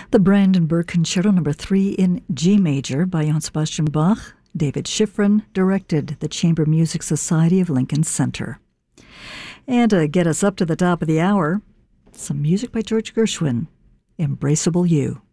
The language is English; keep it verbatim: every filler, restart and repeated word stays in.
The Brandenburg Concerto Number three in G major by Johann Sebastian Bach. David Schifrin directed the Chamber Music Society of Lincoln Center. And to get us up to the top of the hour, some music by George Gershwin, Embraceable You.